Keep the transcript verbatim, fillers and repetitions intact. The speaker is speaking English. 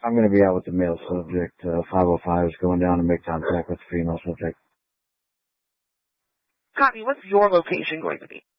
I'm going to be out with the male subject. Uh, five oh five is going down to make contact with the female subject. Copy. What's your location going to be?